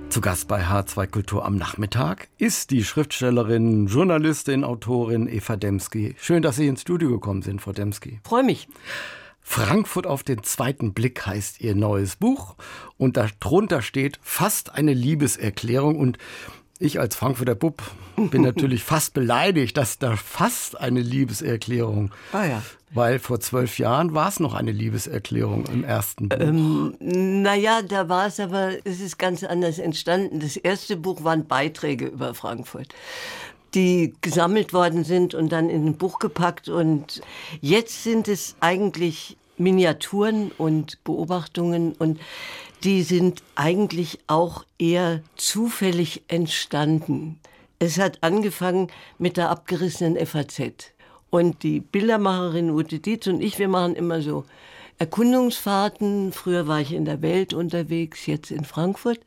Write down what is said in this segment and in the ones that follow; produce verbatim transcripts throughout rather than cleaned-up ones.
Zu Gast bei H zwei Kultur am Nachmittag ist die Schriftstellerin, Journalistin, Autorin Eva Demski. Schön, dass Sie ins Studio gekommen sind, Frau Demski. Freue mich. Frankfurt auf den zweiten Blick heißt Ihr neues Buch. Und darunter steht fast eine Liebeserklärung. Und ich als Frankfurter Bub bin natürlich fast beleidigt, dass da fast eine Liebeserklärung. Ah ja. Weil vor zwölf Jahren war es noch eine Liebeserklärung im ersten Buch. Ähm, naja, da war es aber, es ist ganz anders entstanden. Das erste Buch waren Beiträge über Frankfurt, die gesammelt worden sind und dann in ein Buch gepackt. Und jetzt sind es eigentlich Miniaturen und Beobachtungen und die sind eigentlich auch eher zufällig entstanden. Es hat angefangen mit der abgerissenen F A Z. Und die Bildermacherin Ute Dietz und ich, wir machen immer so Erkundungsfahrten. Früher war ich in der Welt unterwegs, jetzt in Frankfurt.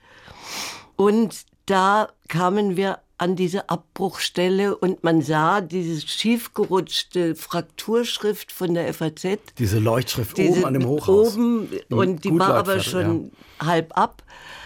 Und da kamen wir an diese Abbruchstelle und man sah diese schiefgerutschte Frakturschrift von der F A Z. Diese Leuchtschrift diese oben an dem Hochhaus. Oben, und die war aber schon ja. halb ab.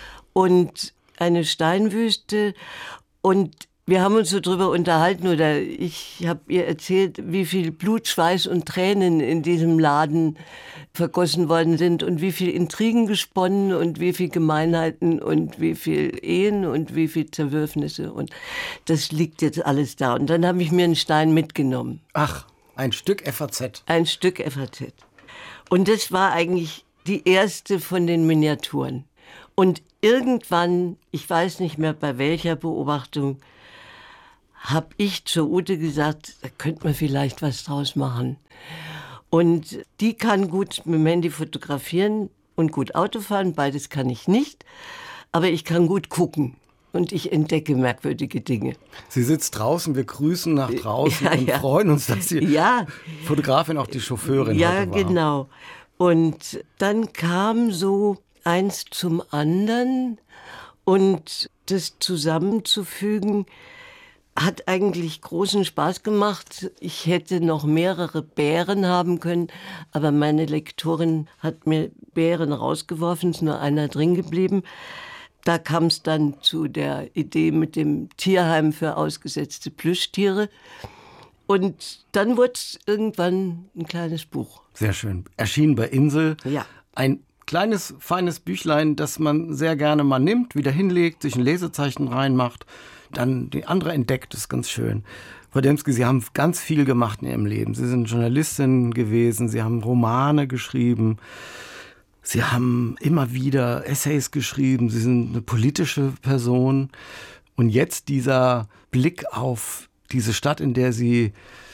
Und eine Steinwüste. Und wir haben uns so drüber unterhalten, oder ich habe ihr erzählt, wie viel Blut, Schweiß und Tränen in diesem Laden vergossen worden sind und wie viel Intrigen gesponnen und wie viel Gemeinheiten und wie viel Ehen und wie viel Zerwürfnisse. Und das liegt jetzt alles da. Und dann habe ich mir einen Stein mitgenommen. Ach, ein Stück F A Z. Ein Stück F A Z. Und das war eigentlich die erste von den Miniaturen. Und irgendwann, ich weiß nicht mehr bei welcher Beobachtung, habe ich zur Ute gesagt, da könnte man vielleicht was draus machen. Und die kann gut mit dem Handy fotografieren und gut Auto fahren, beides kann ich nicht. Aber ich kann gut gucken und ich entdecke merkwürdige Dinge. Sie sitzt draußen, wir grüßen nach draußen ja, und ja. freuen uns, dass Sie ja. Fotografin, auch die Chauffeurin ja, heute war. Ja, genau. Und dann kam so eins zum anderen und das zusammenzufügen, hat eigentlich großen Spaß gemacht. Ich hätte noch mehrere Bären haben können, aber meine Lektorin hat mir Bären rausgeworfen, ist nur einer drin geblieben. Da kam es dann zu der Idee mit dem Tierheim für ausgesetzte Plüschtiere. Und dann wurde es irgendwann ein kleines Buch. Sehr schön. Erschienen bei Insel. Ja. Ein kleines, feines Büchlein, das man sehr gerne mal nimmt, wieder hinlegt, sich ein Lesezeichen reinmacht, dann die andere entdeckt, das ist ganz schön. Frau Demski, Sie haben ganz viel gemacht in Ihrem Leben. Sie sind Journalistin gewesen, Sie haben Romane geschrieben, Sie haben immer wieder Essays geschrieben, Sie sind eine politische Person. Und jetzt dieser Blick auf diese Stadt, in der Sie,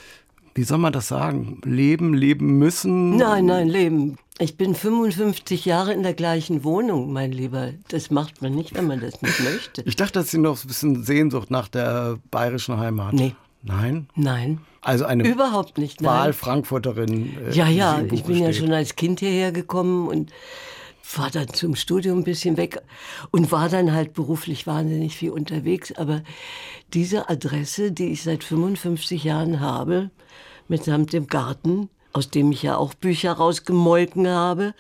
wie soll man das sagen, leben, leben müssen? Nein, nein, leben. Ich bin fünfundfünfzig Jahre in der gleichen Wohnung, mein Lieber. Das macht man nicht, wenn man das nicht möchte. Ich dachte, dass Sie noch ein bisschen Sehnsucht nach der bayerischen Heimat. Nee. Nein? Nein. Also eine Überhaupt nicht, nein. Wahlfrankfurterin. Äh, ja, ja, ich bin steht. ja schon als Kind hierher gekommen und war dann zum Studium ein bisschen weg und war dann halt beruflich wahnsinnig viel unterwegs. Aber diese Adresse, die ich seit fünfundfünfzig Jahren habe, mitsamt dem Garten, aus dem ich ja auch Bücher rausgemolken habe,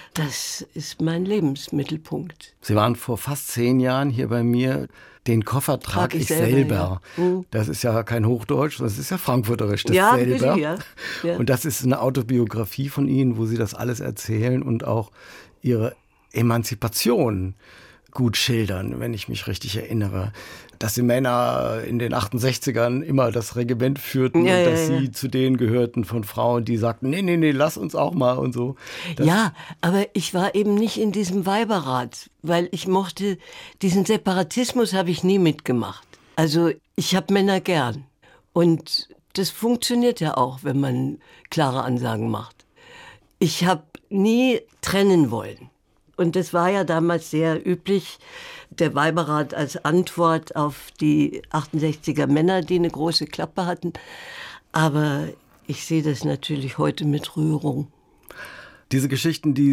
das ist mein Lebensmittelpunkt. Sie waren vor fast zehn Jahren hier bei mir. Den Koffer trage ich, ich selber. selber. Ja. Mhm. Das ist ja kein Hochdeutsch, das ist ja frankfurterisch, das ja, selber. Ja. Ja. Und das ist eine Autobiografie von Ihnen, wo Sie das alles erzählen und auch Ihre Emanzipation gut schildern, wenn ich mich richtig erinnere. Dass die Männer in den achtundsechzigern immer das Regiment führten ja, und ja, dass ja. sie zu denen gehörten von Frauen, die sagten, nee, nee, nee, lass uns auch mal und so. Das ja, aber ich war eben nicht in diesem Weiberrat, weil ich mochte, diesen Separatismus habe ich nie mitgemacht. Also ich habe Männer gern und das funktioniert ja auch, wenn man klare Ansagen macht. Ich habe nie trennen wollen. Und das war ja damals sehr üblich, der Weiberrat als Antwort auf die achtundsechziger Männer, die eine große Klappe hatten. Aber ich sehe das natürlich heute mit Rührung. Diese Geschichten, die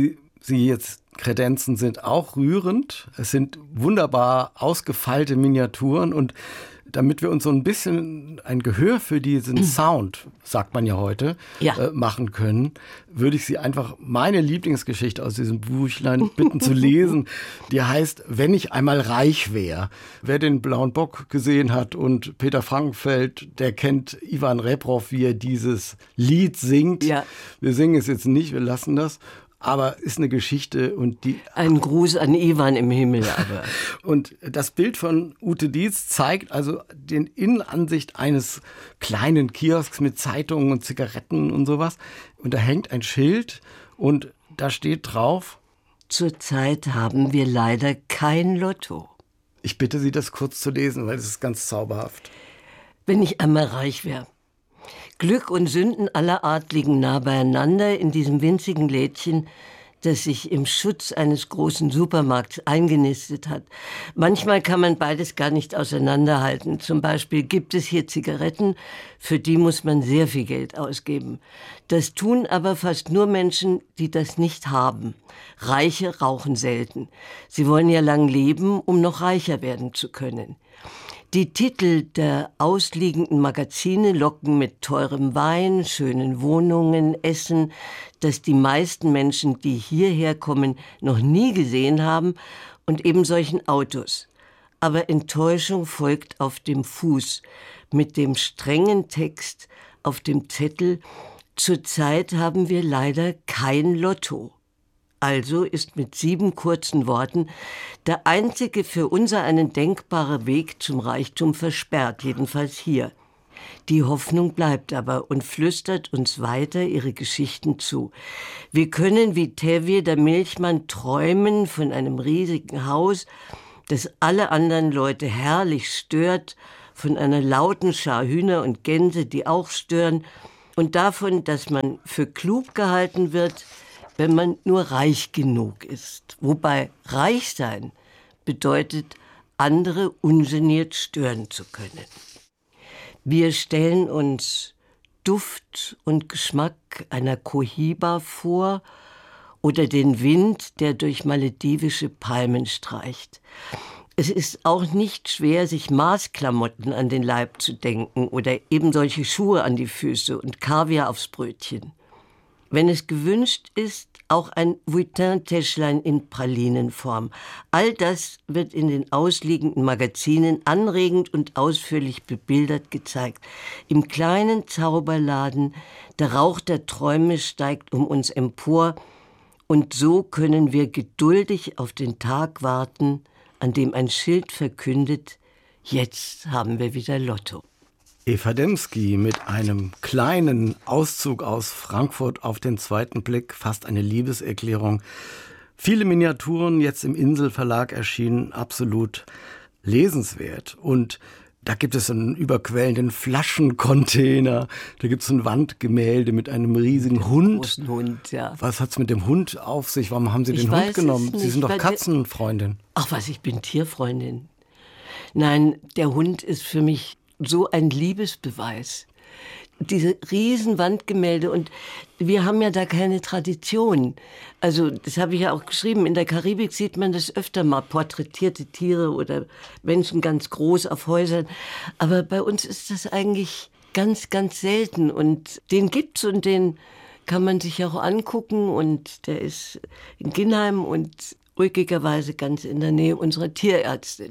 Sie jetzt kredenzen, sind auch rührend. Es sind wunderbar ausgefeilte Miniaturen und damit wir uns so ein bisschen ein Gehör für diesen Sound, sagt man ja heute, ja. äh, machen können, würde ich Sie einfach meine Lieblingsgeschichte aus diesem Büchlein bitten zu lesen. Die heißt, wenn ich einmal reich wäre. Wer den Blauen Bock gesehen hat und Peter Frankenfeld, der kennt Ivan Reprov, wie er dieses Lied singt. Ja. Wir singen es jetzt nicht, wir lassen das. Aber ist eine Geschichte und die... Ein Gruß an Ivan im Himmel. Aber. Und das Bild von Ute Dietz zeigt also den Innenansicht eines kleinen Kiosks mit Zeitungen und Zigaretten und sowas. Und da hängt ein Schild und da steht drauf: Zurzeit haben wir leider kein Lotto. Ich bitte Sie, das kurz zu lesen, weil es ist ganz zauberhaft. Wenn ich einmal reich wäre. Glück und Sünden aller Art liegen nah beieinander in diesem winzigen Lädchen, das sich im Schutz eines großen Supermarkts eingenistet hat. Manchmal kann man beides gar nicht auseinanderhalten. Zum Beispiel gibt es hier Zigaretten, für die muss man sehr viel Geld ausgeben. Das tun aber fast nur Menschen, die das nicht haben. Reiche rauchen selten. Sie wollen ja lang leben, um noch reicher werden zu können. Die Titel der ausliegenden Magazine locken mit teurem Wein, schönen Wohnungen, Essen, das die meisten Menschen, die hierher kommen, noch nie gesehen haben, und eben solchen Autos. Aber Enttäuschung folgt auf dem Fuß mit dem strengen Text auf dem Zettel: Zurzeit haben wir leider kein Lotto. Also ist mit sieben kurzen Worten der einzige für unser einen denkbare Weg zum Reichtum versperrt, jedenfalls hier. Die Hoffnung bleibt aber und flüstert uns weiter ihre Geschichten zu. Wir können wie Tevye, der Milchmann, träumen von einem riesigen Haus, das alle anderen Leute herrlich stört, von einer lauten Schar Hühner und Gänse, die auch stören, und davon, dass man für klug gehalten wird, wenn man nur reich genug ist. Wobei reich sein bedeutet, andere ungeniert stören zu können. Wir stellen uns Duft und Geschmack einer Cohiba vor oder den Wind, der durch maledivische Palmen streicht. Es ist auch nicht schwer, sich Maßklamotten an den Leib zu denken oder eben solche Schuhe an die Füße und Kaviar aufs Brötchen. Wenn es gewünscht ist, auch ein Vuitton-Täschlein in Pralinenform. All das wird in den ausliegenden Magazinen anregend und ausführlich bebildert gezeigt. Im kleinen Zauberladen, der Rauch der Träume steigt um uns empor, und so können wir geduldig auf den Tag warten, an dem ein Schild verkündet: Jetzt haben wir wieder Lotto. Eva Demski mit einem kleinen Auszug aus Frankfurt auf den zweiten Blick, fast eine Liebeserklärung. Viele Miniaturen, jetzt im Insel-Verlag erschienen, absolut lesenswert. Und da gibt es einen überquellenden Flaschencontainer, da gibt es ein Wandgemälde mit einem riesigen Hund. Großen Hund, ja. Was hat's mit dem Hund auf sich? Warum haben Sie Ich den weiß Hund genommen? es Sie sind nicht, doch Katzenfreundin. Ach was, ich bin Tierfreundin. Nein, der Hund ist für mich so ein Liebesbeweis. Diese riesen Wandgemälde, und wir haben ja da keine Tradition. Also das habe ich ja auch geschrieben, in der Karibik sieht man das öfter mal, porträtierte Tiere oder Menschen ganz groß auf Häusern. Aber bei uns ist das eigentlich ganz, ganz selten, und den gibt's und den kann man sich auch angucken, und der ist in Ginheim und ulkigerweise ganz in der Nähe unserer Tierärztin.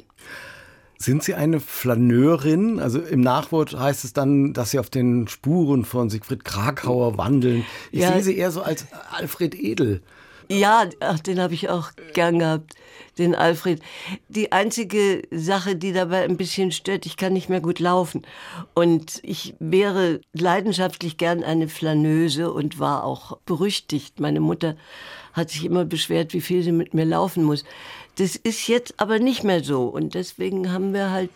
Sind Sie eine Flaneurin? Also im Nachwort heißt es dann, dass Sie auf den Spuren von Siegfried Krakauer wandeln. Ich ja. sehe Sie eher so als Alfred Edel. Ja, ach, den habe ich auch gern gehabt, den Alfred. Die einzige Sache, die dabei ein bisschen stört, ich kann nicht mehr gut laufen. Und ich wäre leidenschaftlich gern eine Flaneuse und war auch berüchtigt. Meine Mutter hat sich immer beschwert, wie viel sie mit mir laufen muss. Das ist jetzt aber nicht mehr so. Und deswegen haben wir halt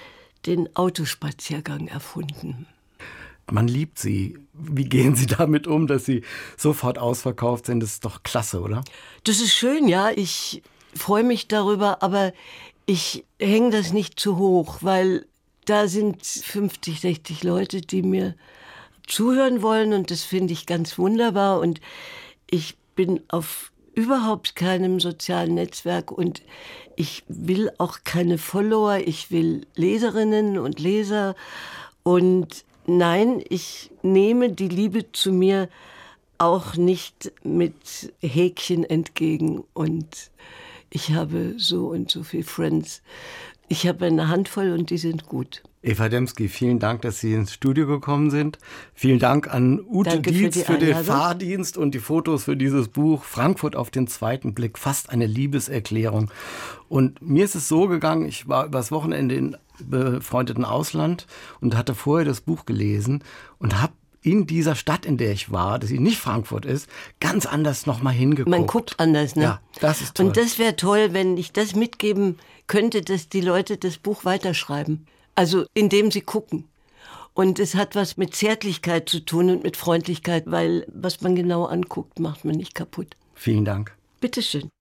den Autospaziergang erfunden. Man liebt Sie. Wie gehen Sie damit um, dass Sie sofort ausverkauft sind? Das ist doch klasse, oder? Das ist schön, ja. Ich freue mich darüber, aber ich hänge das nicht zu hoch, weil da sind fünfzig, sechzig Leute, die mir zuhören wollen, und das finde ich ganz wunderbar. Und ich bin auf überhaupt keinem sozialen Netzwerk und ich will auch keine Follower, ich will Leserinnen und Leser. Und nein, ich nehme die Liebe zu mir auch nicht mit Häkchen entgegen und ich habe so und so viele Friends. Ich habe eine Handvoll und die sind gut. Eva Demski, vielen Dank, dass Sie ins Studio gekommen sind. Vielen Dank an Ute Danke Dietz für, für den Einladung. Fahrdienst und die Fotos für dieses Buch. Frankfurt auf den zweiten Blick, fast eine Liebeserklärung. Und mir ist es so gegangen, ich war übers Wochenende in befreundeten Ausland und hatte vorher das Buch gelesen und habe in dieser Stadt, in der ich war, dass sie nicht Frankfurt ist, ganz anders nochmal hingeguckt. Man guckt anders, ne? Ja, das ist toll. Und das wäre toll, wenn ich das mitgeben könnte, dass die Leute das Buch weiterschreiben. Also indem sie gucken. Und es hat was mit Zärtlichkeit zu tun und mit Freundlichkeit, weil was man genau anguckt, macht man nicht kaputt. Vielen Dank. Bitteschön.